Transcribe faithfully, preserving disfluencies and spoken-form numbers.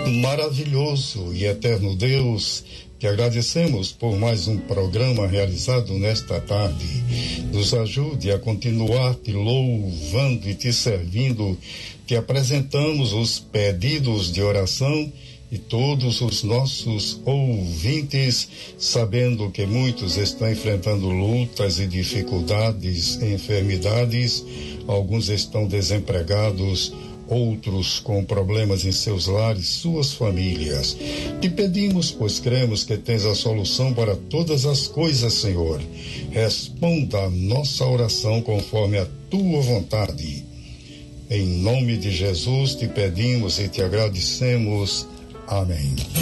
Maravilhoso e eterno Deus, te agradecemos por mais um programa realizado nesta tarde. Nos ajude a continuar te louvando e te servindo. Te apresentamos os pedidos de oração e todos os nossos ouvintes, sabendo que muitos estão enfrentando lutas e dificuldades, enfermidades, alguns estão desempregados, outros com problemas em seus lares, suas famílias. Te pedimos, pois cremos que tens a solução para todas as coisas, Senhor. Responda a nossa oração conforme a tua vontade. Em nome de Jesus te pedimos e te agradecemos. Amém.